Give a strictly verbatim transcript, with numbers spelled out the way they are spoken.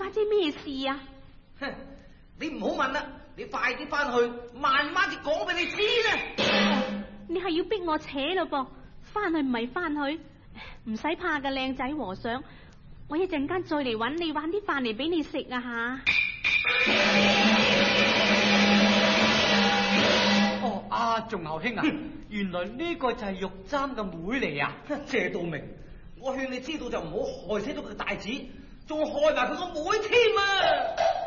姐咩事啊？ 哼，你唔好問啦，你快啲翻去，慢慢啲講俾你知啦。 你係要逼我扯咯噃？翻去唔係翻去，唔使怕嘅，靚仔和尚，我一陣間再嚟揾你，揾啲飯嚟俾你食啊吓！ 哦，阿仲牛兄啊，原來呢個就係玉簪嘅妹嚟啊！ 謝道明，我勸你知道就唔好害死咗佢大子，仲害埋佢個妹添啊！